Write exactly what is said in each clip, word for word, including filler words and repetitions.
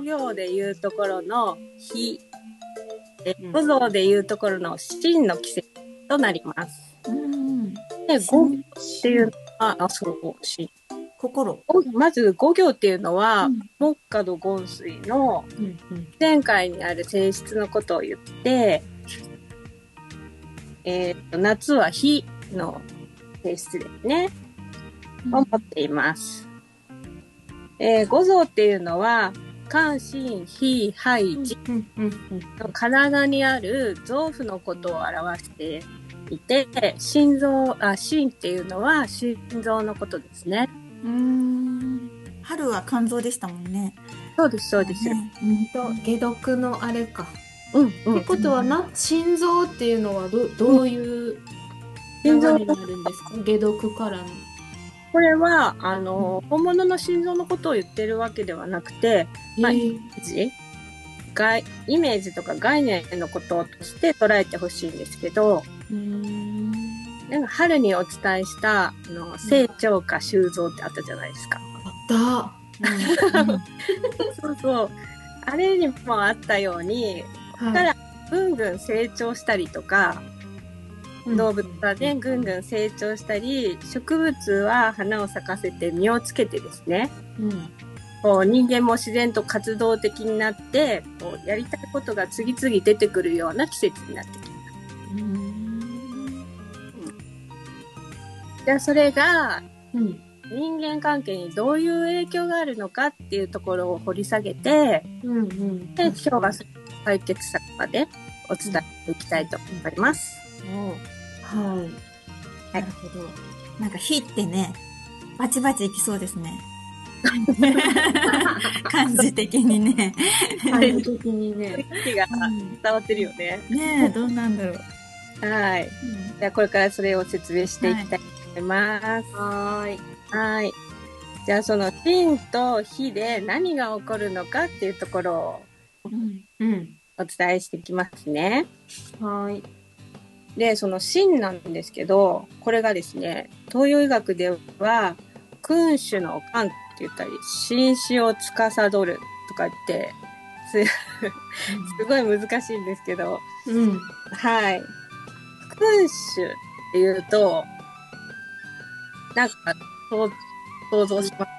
行でいうところの火、 うん五行でいうところの真の季節となります。 うん。 で、五行っていうのは、あ、そう、真。 心。 まず五行っていうのは、 うん、 木火土金水のうんうん前回にある性質のことを言って、えーと、夏は火の性質ですね。を持っています。えー、五臓っていうのは、肝、心、脾、肺、腎の体にある臓腑のことを表していて、心臓、あ、心っていうのは心臓のことですね。 うーん。春は肝臓でしたもんね。 そうです、そうです。 ね、 うんと、解毒のあれか。 うん、うん。 ってことはな、心臓っていうのはど、どういう流れになるんですか？解毒からの。 これは、あの、本物の心臓のことを言ってるわけではなくて、まあ、イメージ、概、イメージとか概念のこととして捉えてほしいんですけど、 うーん。 なんか春にお伝えした、あの、成長か修造ってあったじゃないですか。 あった。うんうん、 そうそう。あれにもあったように、ここからぐんぐん成長したりとか、はい、動物はね、ぐんぐん成長したり、植物は花を咲かせて実をつけてですね、うん、こう人間も自然と活動的になって、こうやりたいことが次々出てくるような季節になってきます。うんうん、じゃあそれが、うん、人間関係にどういう影響があるのかっていうところを掘り下げて、うんうん、で今日は解決策までお伝えしていきたいと思います。うんはい。なるほど。なんか火ってね、バチバチいきそうですね。感じ的にね。 感じ的にね。 火が伝わってるよね。 うん、ねえ、どうなんだろう。 はい。うん、じゃあこれからそれを説明していきたいと思います。 はい。 はい。じゃあその心と火で何が起こるのかっていうところを、うんうん、お伝えしていきますね。はい。で、その心なんですけど、これがですね、東洋医学では、君主の肝って言ったり、心死を司るとか言って、す, すごい難しいんですけど、うん、はい。君主っていうと、なんか、想像します？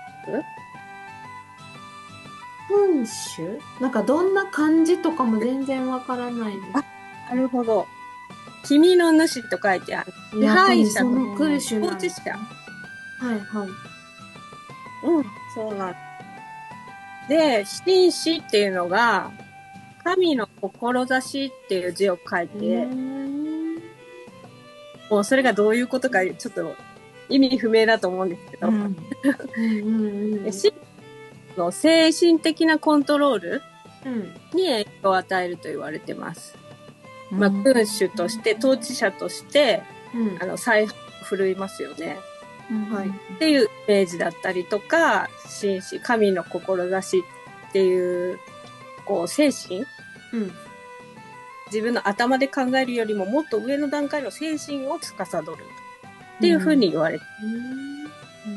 君主？なんかどんな漢字とかも全然わからないです。 あ、なるほど。君の主と書いてある。支配者の君主統治者。 はいはい。 うん、そうなんで、紳士っていうのが、神の志っていう字を書いて、もうそれがどういうことかちょっと意味不明だと思うんですけど、うん紳士の精神的なコントロールに影響を与えると言われてます。うん、まあ、君主として、統治者として、うん、あの、采配を振るいますよね。はい、っていうイメージだったりとか、紳士、神の志っていう、こう、精神、うん、自分の頭で考えるよりももっと上の段階の精神を司るっていうふうに言われて、うん、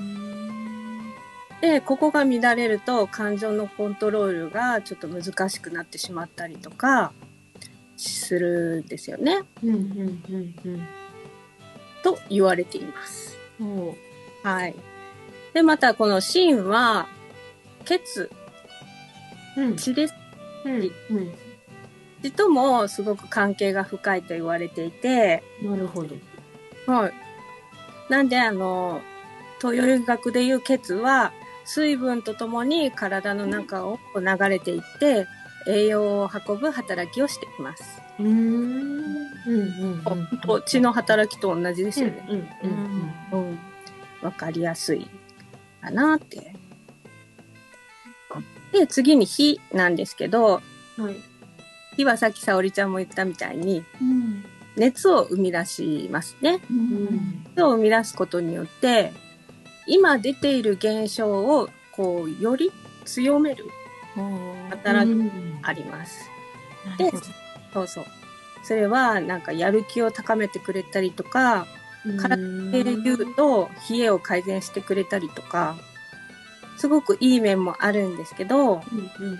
で、ここが乱れると感情のコントロールがちょっと難しくなってしまったりとかするんですよね。うんうんうんうん、と言われています。はい。で、またこの心は、血、うん、血です。うんうん、血ともすごく関係が深いと言われていて。 なるほど。 はい。なんで、あの、東洋医学でいう血は、水分とともに体の中を流れていって、栄養を運ぶ働きをしています。うーん。うんうんうん、血の働きと同じですよね。うんうんうんうん、わかりやすいかなって。で、次に火なんですけど、はい、火はさっき沙織ちゃんも言ったみたいに、うん、熱を生み出しますね。うん、熱を生み出すことによって、今出ている現象をこうより強める働きがあります。うん、で、そうそう。それはなんかやる気を高めてくれたりとか、体で言うと冷えを改善してくれたりとか、すごくいい面もあるんですけど、うんうん